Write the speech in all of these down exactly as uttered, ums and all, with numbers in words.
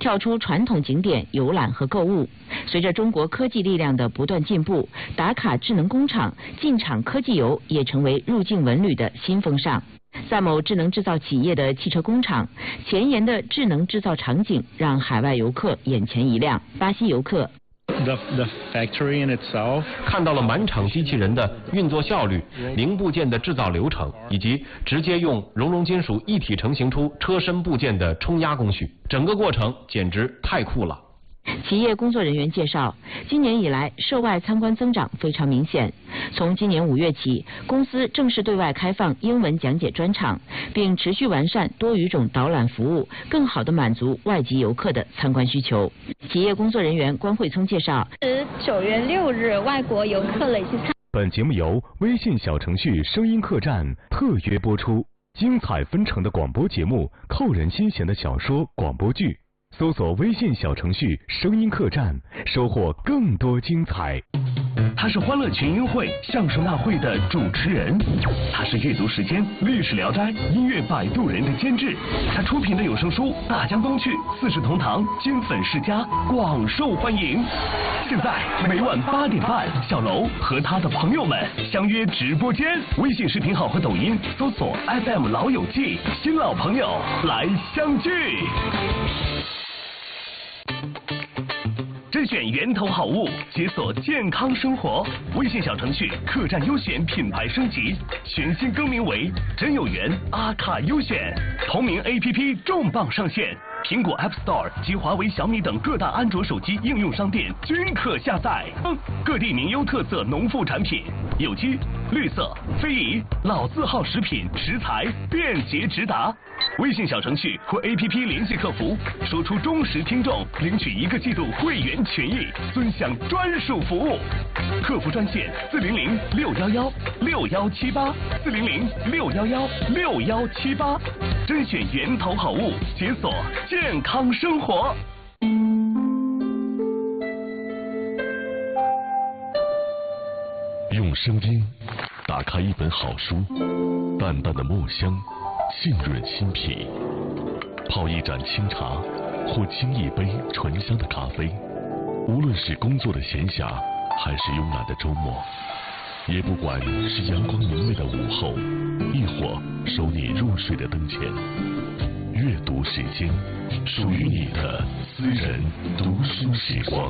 跳出传统景点游览和购物。随着中国科技力量的不断进步，打卡智能工厂、进场科技游也成为入境文旅的新风尚。萨某智能制造企业的汽车工厂，前沿的智能制造场景让海外游客眼前一亮。巴西游客 The, the factory in itself. 看到了满场机器人的运作效率、零部件的制造流程，以及直接用熔融金属一体成型出车身部件的冲压工序，整个过程简直太酷了。 企业工作人员介绍，今年以来涉外参观增长非常明显。从今年五月起，公司正式对外开放英文讲解专场，并持续完善多语种导览服务，更好地满足外籍游客的参观需求。企业工作人员关慧聪介绍， 九月六日，外国游客累计参。 本节目由微信小程序声音客栈特约播出，精彩纷呈的广播节目，扣人心弦的小说广播剧。搜索微信小程序声音客栈，收获更多精彩。 他是欢乐群英会相声大会的主持人，他是阅读时间历史聊斋音乐摆渡人的监制，他出品的有声书《大江东去》《四世同堂》金粉世家广受欢迎。现在每晚八点半，小楼和他的朋友们相约直播间，微信视频号和抖音搜索 F M 老友记，新老朋友来相聚。甄选源头好物，解锁健康生活。微信小程序客栈优选品牌升级，全新更名为真有缘阿卡优选。同名 A P P 重磅上线，苹果 App Store 及华为、小米等各大安卓手机应用商店均可下载。各地名优特色农副产品，有机、绿色、非遗、老字号食品食材便捷直达。微信小程序或 A P P 联系客服，说出忠实听众，领取一个季度会员权益，尊享专属服务。客服专线四零零六幺幺六幺七八四零零六幺幺六幺七八，甄选源头好物，解锁健康生活。 用声音打开一本好书，淡淡的墨香浸润心脾，泡一盏清茶或沏一杯醇香的咖啡，无论是工作的闲暇还是慵懒的周末，也不管是阳光明媚的午后，亦或守你入睡的灯前，阅读时间，属于你的私人读书时光。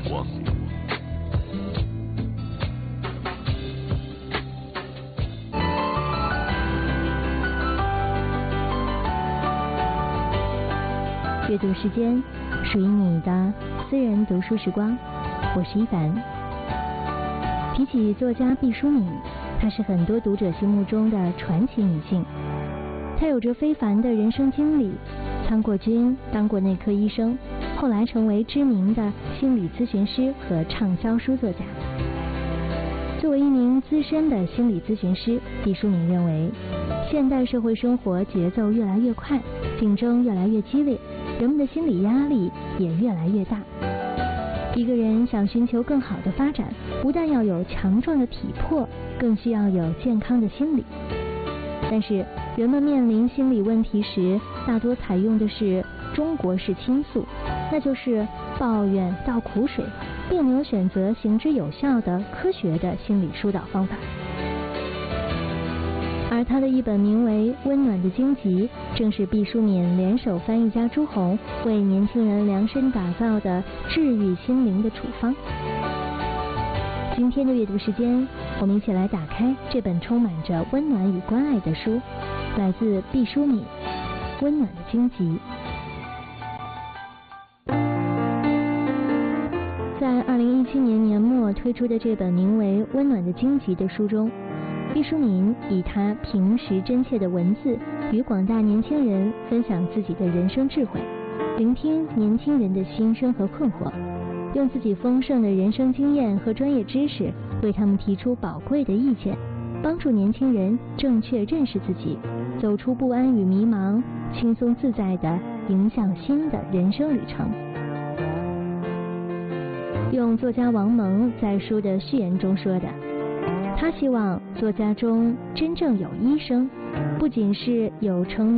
阅读时间，属于你的私人读书时光。我是一凡。提起作家毕淑敏，她是很多读者心目中的传奇女性。她有着非凡的人生经历，参过军，当过内科医生，后来成为知名的心理咨询师和畅销书作家。作为一名资深的心理咨询师，毕淑敏认为，现代社会生活节奏越来越快，竞争越来越激烈，人们的心理压力也越来越大。一个人想寻求更好的发展，不但要有强壮的体魄，更需要有健康的心理。但是人们面临心理问题时，大多采用的是中国式倾诉，那就是抱怨倒苦水，并没有选择行之有效的科学的心理疏导方法。而他的一本名为《温暖的荆棘》，正是毕淑敏联手翻译家朱红为年轻人量身打造的治愈心灵的处方。今天的阅读时间，我们一起来打开这本充满着温暖与关爱的书，来自毕淑敏《温暖的荆棘》。在二零一七年年末推出的这本名为《温暖的荆棘》的书中，毕淑敏以她平实真切的文字，与广大年轻人分享自己的人生智慧，聆听年轻人的心声和困惑，用自己丰盛的人生经验和专业知识，为他们提出宝贵的意见，帮助年轻人正确认识自己，走出不安与迷茫，轻松自在地迎向新的人生旅程。用作家王蒙在书的序言中说的，他希望作家中真正有医生，不仅是有成